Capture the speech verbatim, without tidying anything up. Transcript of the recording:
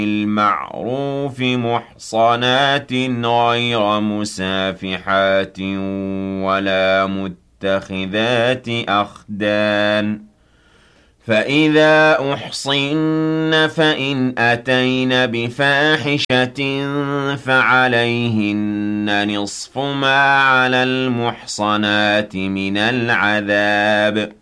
بالمعروف محصنات غير مسافحات ولا متخذات أخدان فإذا أحصن فإن أتين بفاحشة فعليهن نصف ما على المحصنات من العذاب